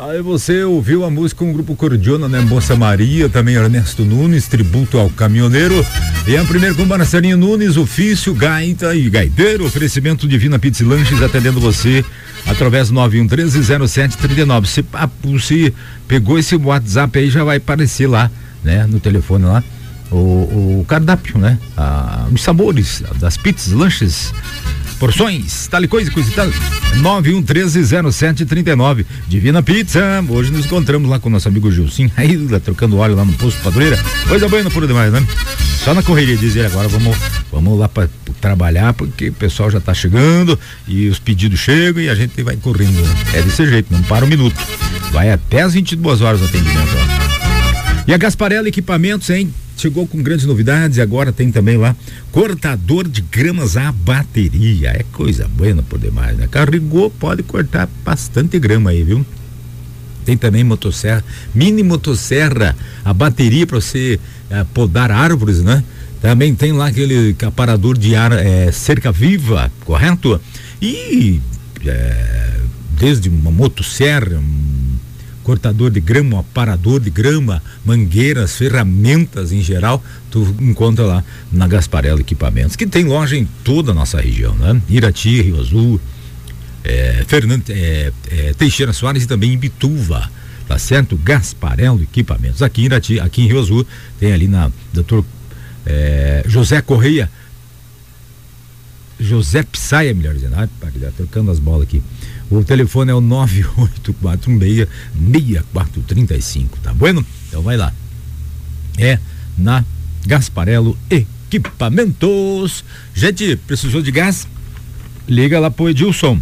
Aí você ouviu a música com o grupo Cordiona, né? Moça Maria, também Ernesto Nunes, tributo ao caminhoneiro. E a primeira com Marcelinho Nunes, ofício, gaita e gaiteiro, oferecimento Divina Pizza e Lanches, atendendo você através do 91130739. Se pegou esse WhatsApp aí, já vai aparecer lá, né? No telefone lá, o cardápio, né? Os sabores das pizzas, lanches, porções, tal e coisa e tal. 91130739. Divina Pizza. Hoje nos encontramos lá com o nosso amigo Gilcinho, aí trocando óleo lá no posto Padroeira. Coisa boa, não por demais, né? Só na correria, dizer agora vamos lá para trabalhar, porque o pessoal já tá chegando e os pedidos chegam e a gente vai correndo, né? É desse jeito, não para um minuto. Vai até às 22 horas o atendimento, ó. E a Gasparella Equipamentos, hein? Chegou com grandes novidades, agora tem também lá cortador de gramas a bateria. É coisa boa por demais, né? Carregou, pode cortar bastante grama aí, viu? Tem também motosserra, mini motosserra, a bateria para você podar árvores, né? Também tem lá aquele aparador de ar, cerca viva, correto? E desde uma motosserra, cortador de grama, um aparador de grama, mangueiras, ferramentas em geral, tu encontra lá na Gasparella Equipamentos, que tem loja em toda a nossa região, né? Irati, Rio Azul, Teixeira Soares e também em Bituva, tá certo? Gasparella Equipamentos. Aqui em Irati, aqui em Rio Azul, tem ali na Dr. José Correia, José Psaia, melhor dizendo, trocando as bolas aqui. O telefone é o 9846-6435, tá bueno? Então vai lá. É na Gasparella Equipamentos. Gente, precisou de gás? Liga lá pro Edilson.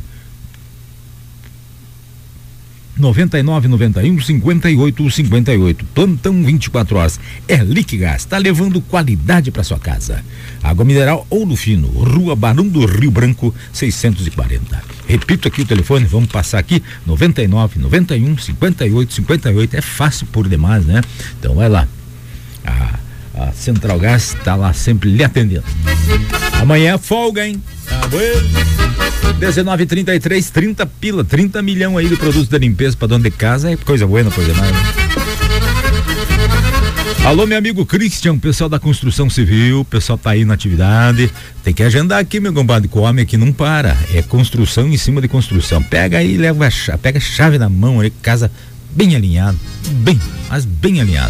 9991-5858, plantão 24 horas. É Liquigás, tá levando qualidade para sua casa. Água mineral Ouro Fino, Rua Barão do Rio Branco, 640. Repito aqui o telefone, vamos passar aqui, 9991-5858. É fácil por demais, né? Então vai lá. A Central Gás tá lá sempre lhe atendendo. Amanhã é folga, hein? Tá bueno? 19h33, 30 pila, 30 milhão aí de produtos da limpeza para dono de casa, é coisa boa, por demais, né? Alô, meu amigo Christian, pessoal da construção civil, pessoal tá aí na atividade, tem que agendar aqui, meu compadre, que o homem aqui não para, é construção em cima de construção. Pega aí, pega a chave na mão aí, casa bem alinhado, mas bem alinhado.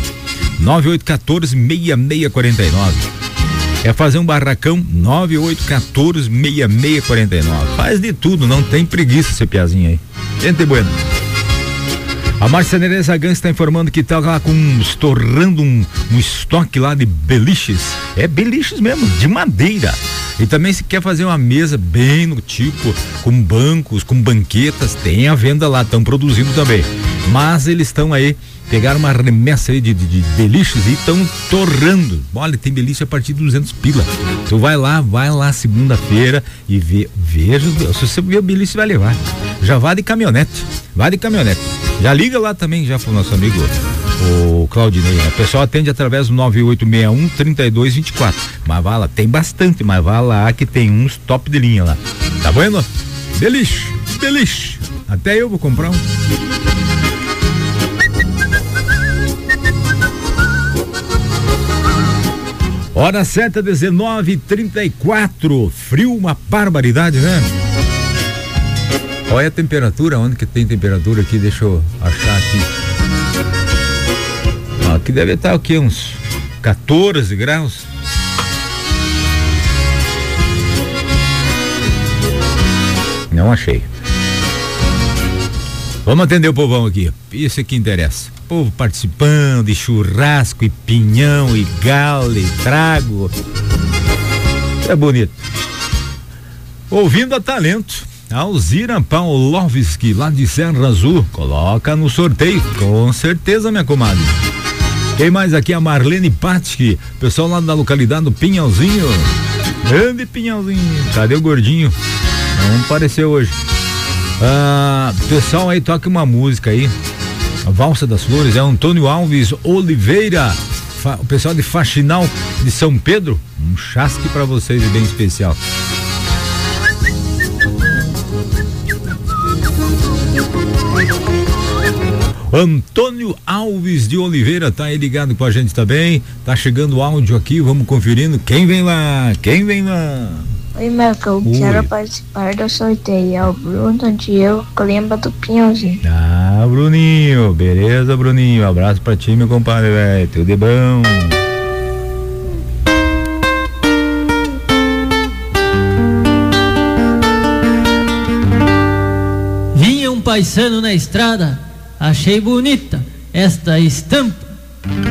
9814-6649. Quer fazer um barracão? 9814-6649. Faz de tudo, não tem preguiça esse piazinho aí. Gente buena. A Marcenaria Zagan está informando que tá lá estourando um estoque lá de beliches. É beliches mesmo, de madeira. E também se quer fazer uma mesa bem no tipo, com bancos, com banquetas, tem a venda lá, estão produzindo também. Mas eles estão aí, pegaram uma remessa aí de beliches e estão torrando. Olha, tem beliche a partir de 200 pila. Tu vai lá segunda-feira e veja, se você ver o beliche vai levar. Já vai de caminhonete. Já liga lá também, já pro nosso amigo o Claudinei, né? O pessoal atende através do 9861-3224. Mas vai lá, tem bastante, mas vai lá que tem uns top de linha lá. Tá vendo? Beliche. Até eu vou comprar um. Hora certa, 19h34. Frio, uma barbaridade, né? Olha a temperatura, onde que tem temperatura aqui? Deixa eu achar aqui. Aqui deve estar o quê? Uns 14 graus? Não achei. Vamos atender o povão aqui. Isso é que interessa. Povo participando de churrasco e pinhão e galo e trago. É bonito. Ouvindo a talento. Alzira Paulovski, lá de Serra Azul. Coloca no sorteio. Com certeza, minha comadre. Quem mais aqui? A Marlene Patski, pessoal lá da localidade do Pinhalzinho. Grande Pinhalzinho. Cadê o gordinho? Não apareceu hoje. Pessoal aí, toca uma música aí. A Valsa das Flores, é Antônio Alves Oliveira. O pessoal de Faxinal de São Pedro. Um chasque pra vocês bem especial. Antônio Alves de Oliveira tá aí ligado com a gente também. Tá chegando o áudio aqui, vamos conferindo. Quem vem lá? Oi, Marco, eu quero participar do sorteio. É o Bruno Diego Colimba do Pinhãozinho. Ah, Bruninho, beleza, Bruninho. Abraço pra ti, meu compadre, velho. Tudo de bom. Vinha um paisano na estrada, achei bonita esta estampa.